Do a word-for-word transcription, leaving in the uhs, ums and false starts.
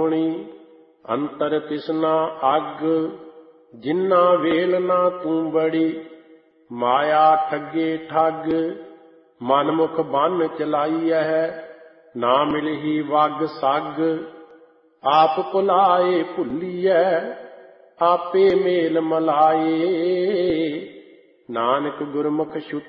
ਹੋਣੀ। ਅੰਤਰ ਤਿਸਨਾ ਅੱਗ ਜਿੰਨਾ ਵੇਲ ਨਾ ਤੂੰ ਬੜੀ। ਮਾਇਆ ਠੱਗੇ ਠੱਗ ਮਨਮੁਖ ਬੰਨ ਚਲਾਈਐ। ਨਾ ਮਿਲਹੀ ਵਗ ਸੱਗ ਆਪ ਭੁਲਾਏ ਭੁੱਲੀਐ। ਆਪੇ ਮੇਲ ਮਲਾਏ। ਨਾਨਕ ਗੁਰਮੁਖ ਛੁ